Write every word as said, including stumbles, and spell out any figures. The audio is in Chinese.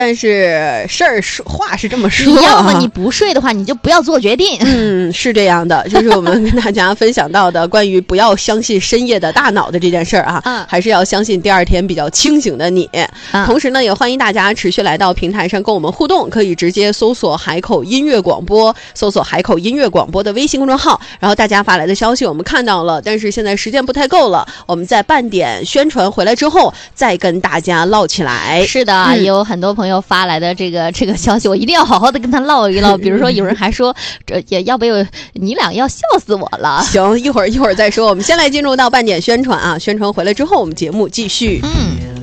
但是事儿说话是这么说， 你要么你不睡的话，你就不要做决定。 嗯，是这样的，就是我们跟大家分享到的关于不要相信深夜的大脑的这件事儿啊， 嗯， 还是要相信第二天比较清醒的你。 嗯、 同时呢，也欢迎大家持续来到平台上跟我们互动，可以直接搜索海口音乐广播，搜索海口音乐广播的微信公众号，然后大家发来的消息我们看到了，但是现在时间不太够了，我们在半点宣传回来之后再跟大家唠起来。 是的、嗯、有很多朋友发来的这个这个消息，我一定要好好的跟他唠一唠。比如说有人还说这也要不要你俩要笑死我了。 行，一会儿一会儿再说，我们先来进入到半点宣传啊，宣传回来之后我们节目继续。 嗯。